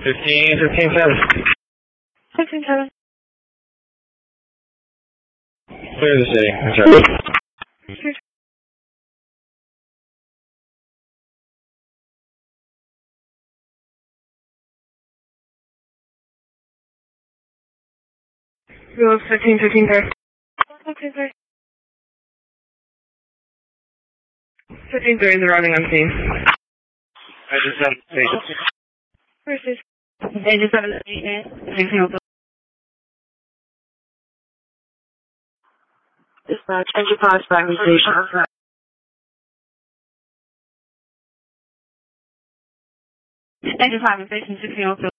15-7. 16-7. Clear the city. I'm sorry. Go 15-15 there. 15-3. 15-3 is running on scene. I just have station. Versus. Engine 788. 16-02. Dispatch, engine 5 back to station. Engine 5 in station 16-02.